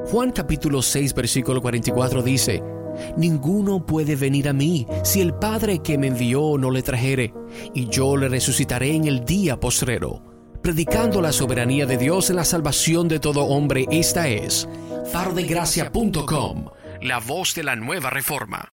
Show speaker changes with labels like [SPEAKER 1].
[SPEAKER 1] Juan capítulo 6 versículo 44 dice: Ninguno puede venir a mí si el Padre que me envió no le trajere, y yo le resucitaré en el día postrero. Predicando la soberanía de Dios en la salvación de todo hombre, esta es farodegracia.com, la voz de la nueva reforma.